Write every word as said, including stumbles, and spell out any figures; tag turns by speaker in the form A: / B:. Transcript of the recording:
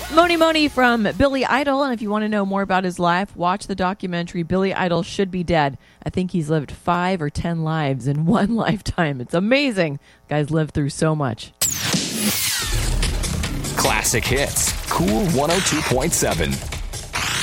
A: Moni Moni from Billy Idol, and if you want to know more about his life, watch the documentary Billy Idol Should Be Dead. I think he's lived five or ten lives in one lifetime. It's amazing. Guys lived through so much.
B: Classic hits. Cool one oh two point seven.